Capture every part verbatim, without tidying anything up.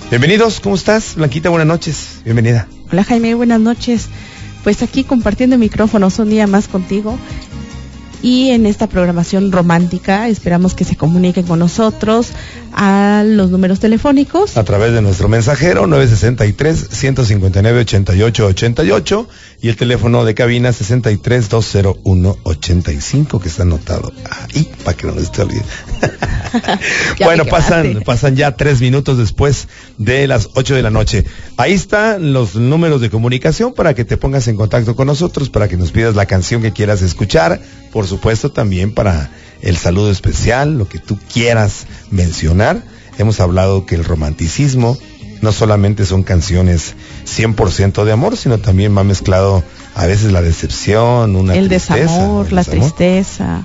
Bienvenidos, ¿cómo estás? Blanquita, buenas noches, bienvenida. Hola Jaime, buenas noches. Pues aquí compartiendo micrófonos un día más contigo y en esta programación romántica esperamos que se comuniquen con nosotros a los números telefónicos a través de nuestro mensajero nueve seis tres, uno cinco nueve, ocho ocho ocho ocho y el teléfono de cabina sesenta y tres, dos cero uno, ochenta y cinco, que está anotado ahí para que no nos esté olvidando. Bueno, pasan, pasan ya tres minutos después de las ocho de la noche. Ahí están los números de comunicación para que te pongas en contacto con nosotros, para que nos pidas la canción que quieras escuchar, por supuesto también para el saludo especial, lo que tú quieras mencionar. Hemos hablado que el romanticismo no solamente son canciones cien por ciento de amor, sino también va mezclado a veces la decepción, una el tristeza, desamor, el la desamor. tristeza.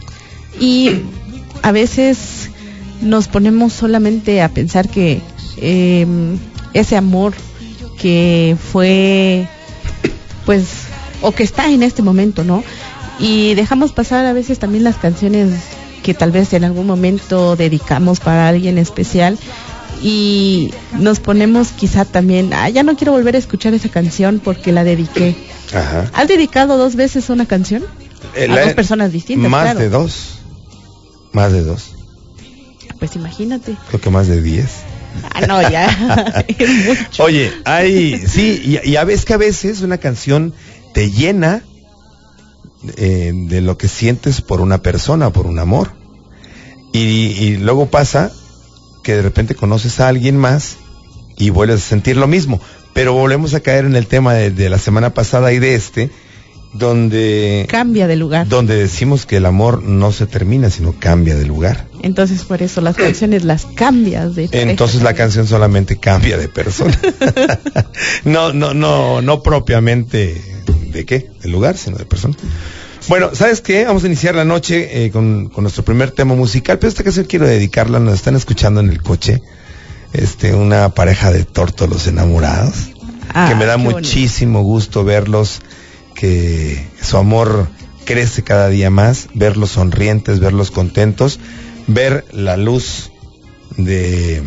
Y a veces nos ponemos solamente a pensar que eh, ese amor que fue, pues, o que está en este momento, ¿no? Y dejamos pasar a veces también las canciones que tal vez en algún momento dedicamos para alguien especial y nos ponemos quizá también, ah, ya no quiero volver a escuchar esa canción porque la dediqué. Ajá. ¿Has dedicado dos veces una canción? Eh, a dos personas distintas, Más claro. de dos. Más de dos. Pues imagínate. Creo que más de diez. Ah, no, ya. Es mucho. Oye, hay, sí, y, y a veces que a veces una canción te llena eh, de lo que sientes por una persona, por un amor. Y, y luego pasa que de repente conoces a alguien más y vuelves a sentir lo mismo. Pero volvemos a caer en el tema de, de la semana pasada y de este, donde cambia de lugar, donde decimos que el amor no se termina, sino cambia de lugar. Entonces por eso las canciones las cambias de pareja. Entonces la canción solamente cambia de persona. no no no no propiamente de qué, de lugar, sino de persona. Bueno, ¿sabes qué? Vamos a iniciar la noche eh, con, con nuestro primer tema musical, pero esta canción quiero dedicarla, nos están escuchando en el coche, este una pareja de tórtolos enamorados, ah, que me da muchísimo bonito. gusto verlos, que su amor crece cada día más, verlos sonrientes, verlos contentos, ver la luz de,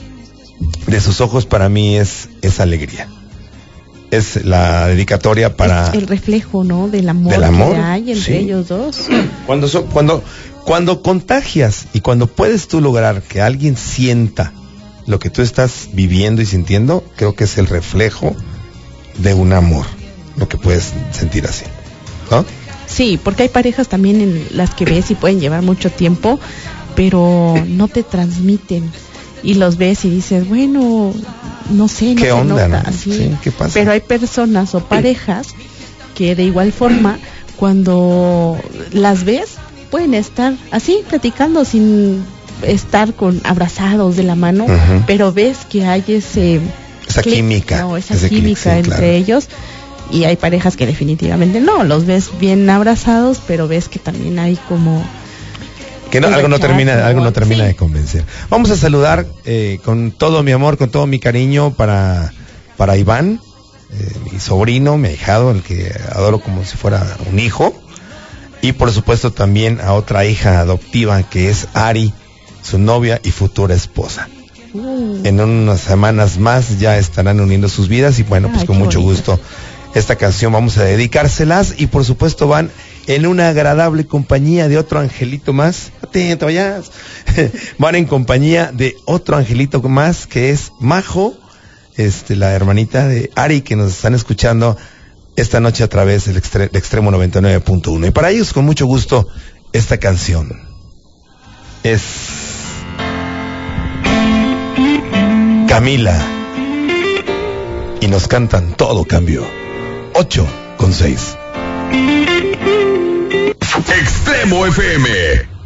de sus ojos. Para mí es, es alegría. Es la dedicatoria para... Es el reflejo, ¿no? Del amor, del amor que hay entre sí. ellos dos. Cuando, so, cuando, cuando contagias y cuando puedes tú lograr que alguien sienta lo que tú estás viviendo y sintiendo, creo que es el reflejo de un amor, lo que puedes sentir así, ¿no? Sí, porque hay parejas también en las que ves y pueden llevar mucho tiempo, pero no te transmiten. Y los ves y dices, bueno, no sé, no ¿Qué se onda, nota, no? ¿sí? Sí, ¿qué pasa? Pero hay personas o parejas que de igual forma, cuando las ves, pueden estar así, platicando sin estar con abrazados de la mano, uh-huh. pero ves que hay ese... Esa clic, química. No, esa ese química clic, sí, entre claro. ellos. Y hay parejas que definitivamente no, los ves bien abrazados, pero ves que también hay como... Que no, algo no termina, algo no termina sí. de convencer. Vamos a saludar eh, con todo mi amor, con todo mi cariño para, para Iván, eh, mi sobrino, mi ahijado, el que adoro como si fuera un hijo. Y por supuesto también a otra hija adoptiva que es Ari, su novia y futura esposa. Uh. En unas semanas más ya estarán uniendo sus vidas y bueno, pues Ay, con mucho bonito. gusto esta canción vamos a dedicárselas y por supuesto van en una agradable compañía de otro angelito más. Atento, vayas. Van en compañía de otro angelito más que es Majo, este, la hermanita de Ari, que nos están escuchando esta noche a través del extre- de Extremo noventa y nueve punto uno. Y para ellos, con mucho gusto, esta canción es Camila. Y nos cantan Todo Cambió. ocho con seis. Extremo F M.